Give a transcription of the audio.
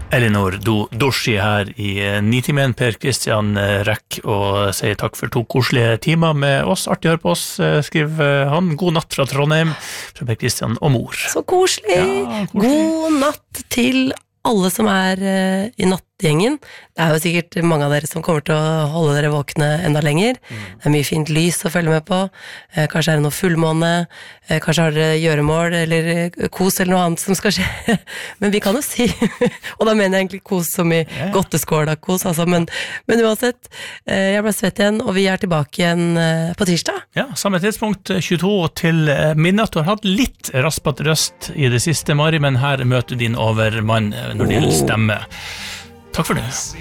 Elinor Dorsi her i Nitimen. Per Kristian Rekk og sier takk for 2 koselige timer med oss. Artig å høre på oss, skriver han. God natt fra Trondheim, fra Per Kristian og mor. Så koselig. Ja, koselig. God natt til alle som i nattgjengen. Det jo sikkert mange av dere som kommer til å holde dere våkne enda lenger. Det mye fint lys å følge med på. Kanskje det noe fullmåne. Kanskje har dere gjøremål eller kos eller noe annet som skal skje. Men vi kan jo si, og da mener jeg egentlig kos som i godteskåla kos, altså. Men uansett, jeg ble svett igjen, og vi tilbake igjen på tirsdag. Ja, samme tidspunkt, 22 til midnatt. Du har hatt litt raspet røst i det siste, Mari, men her møter din overmann når det gjelder stemme. Takk for det.